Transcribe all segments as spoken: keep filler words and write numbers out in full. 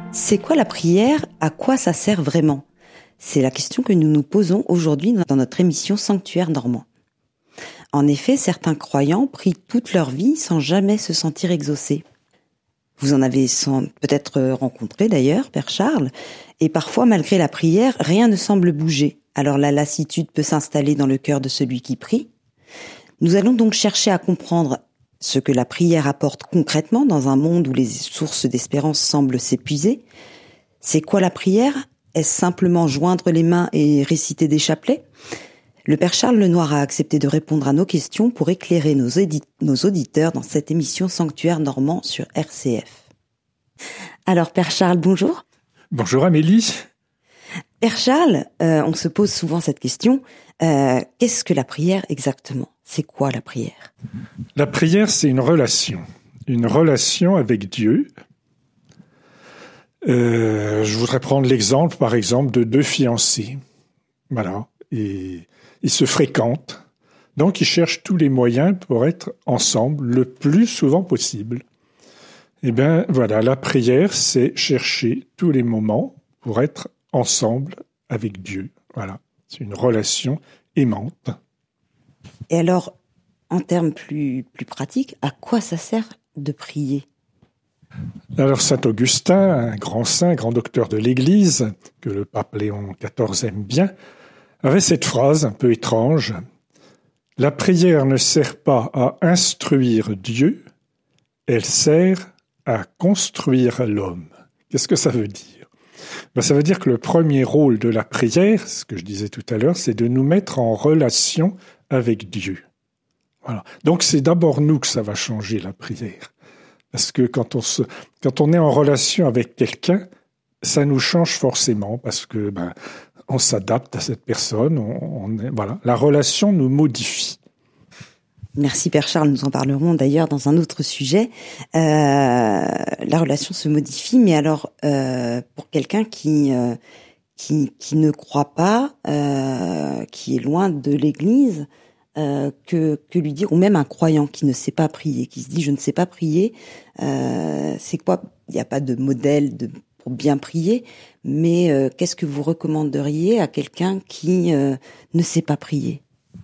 C'est quoi la prière ? À quoi ça sert vraiment ? C'est la question que nous nous posons aujourd'hui dans notre émission Sanctuaire normand. En effet, certains croyants prient toute leur vie sans jamais se sentir exaucés. Vous en avez sans, peut-être rencontré d'ailleurs, Père Charles, et parfois, malgré la prière, rien ne semble bouger. Alors la lassitude peut s'installer dans le cœur de celui qui prie. Nous allons donc chercher à comprendre ce que la prière apporte concrètement dans un monde où les sources d'espérance semblent s'épuiser. C'est quoi la prière ? Est-ce simplement joindre les mains et réciter des chapelets ? Le Père Charles Lenoir a accepté de répondre à nos questions pour éclairer nos, édi- nos auditeurs dans cette émission Sanctuaire normand sur R C F. Alors Père Charles, bonjour. Bonjour Amélie. Père Charles, euh, on se pose souvent cette question, euh, qu'est-ce que la prière exactement ? C'est quoi la prière ? La prière, c'est une relation, une relation avec Dieu. Euh, je voudrais prendre l'exemple, par exemple, de deux fiancés. Voilà, et ils se fréquentent, donc ils cherchent tous les moyens pour être ensemble le plus souvent possible. Eh bien, voilà, la prière, c'est chercher tous les moments pour être ensemble avec Dieu. Voilà, c'est une relation aimante. Et alors, en termes plus, plus pratiques, à quoi ça sert de prier ? Alors saint Augustin, un grand saint, grand docteur de l'Église, que le pape Léon quatorze aime bien, avait cette phrase un peu étrange. « La prière ne sert pas à instruire Dieu, elle sert à construire l'homme. » Qu'est-ce que ça veut dire ? Ben, ça veut dire que le premier rôle de la prière, ce que je disais tout à l'heure, c'est de nous mettre en relation avec Dieu. Voilà. Donc c'est d'abord nous que ça va changer la prière. Parce que quand on, se, quand on est en relation avec quelqu'un, ça nous change forcément parce que ben, on s'adapte à cette personne. On, on est, voilà, la relation nous modifie. Merci Père Charles, nous en parlerons d'ailleurs dans un autre sujet. Euh, la relation se modifie, mais alors euh, pour quelqu'un qui, euh, qui qui ne croit pas, euh, qui est loin de l'Église, euh, que que lui dire, ou même un croyant qui ne sait pas prier, qui se dit je ne sais pas prier, euh, c'est quoi ? Il n'y a pas de modèle de pour bien prier, mais euh, qu'est-ce que vous recommanderiez à quelqu'un qui euh, ne sait pas prier ?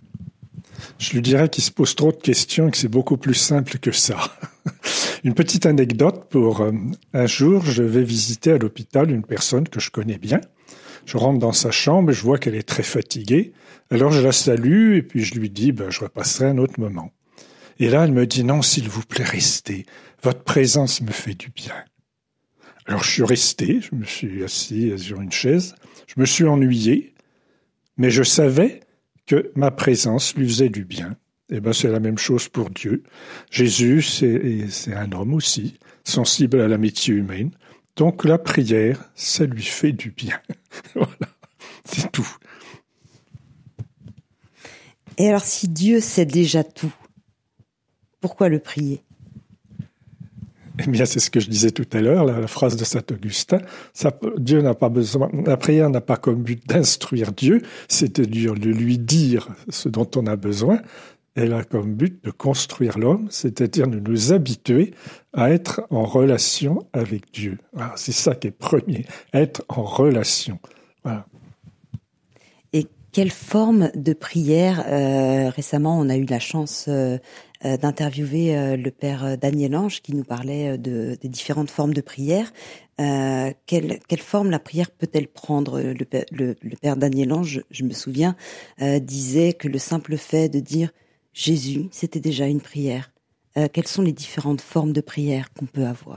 Je lui dirais qu'il se pose trop de questions et que c'est beaucoup plus simple que ça. Une petite anecdote pour euh, un jour, je vais visiter à l'hôpital une personne que je connais bien. Je rentre dans sa chambre et je vois qu'elle est très fatiguée. Alors je la salue et puis je lui dis ben, « je repasserai un autre moment ». Et là, elle me dit « non, s'il vous plaît, restez. Votre présence me fait du bien ». Alors je suis resté, je me suis assis sur une chaise. Je me suis ennuyé, mais je savais que ma présence lui faisait du bien. Eh ben, c'est la même chose pour Dieu. Jésus, c'est, c'est un homme aussi, sensible à l'amitié humaine. Donc, la prière, ça lui fait du bien. Voilà, c'est tout. Et alors, si Dieu sait déjà tout, pourquoi le prier ? Eh bien, c'est ce que je disais tout à l'heure, la, la phrase de saint Augustin. Ça, Dieu n'a pas besoin, la prière n'a pas comme but d'instruire Dieu, c'est-à-dire de lui dire ce dont on a besoin. Elle a comme but de construire l'homme, c'est-à-dire de nous habituer à être en relation avec Dieu. Voilà, c'est ça qui est premier, être en relation. Voilà. Et quelle forme de prière euh, récemment, on a eu la chance euh, Euh, d'interviewer euh, le père Daniel Ange qui nous parlait de, des différentes formes de prière. Euh, quelle, quelle forme la prière peut-elle prendre ? Le, le, le père Daniel Ange, je, je me souviens, euh, disait que le simple fait de dire Jésus, c'était déjà une prière. Euh, quelles sont les différentes formes de prière qu'on peut avoir ?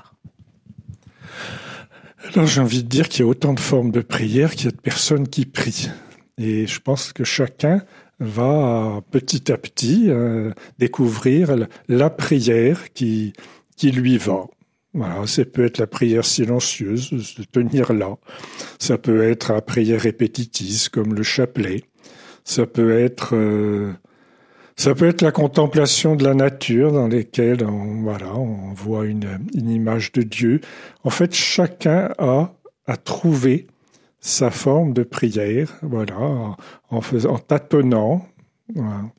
Alors j'ai envie de dire qu'il y a autant de formes de prière qu'il y a de personnes qui prient. Et je pense que chacun va petit à petit euh, découvrir la, la prière qui, qui lui va. Voilà, ça peut être la prière silencieuse, de tenir là. Ça peut être la prière répétitive, comme le chapelet. Ça peut être, euh, ça peut être la contemplation de la nature, dans laquelle on, voilà, on voit une, une image de Dieu. En fait, chacun a à trouver sa forme de prière, voilà, en, en, faisant, en tâtonnant. Voilà.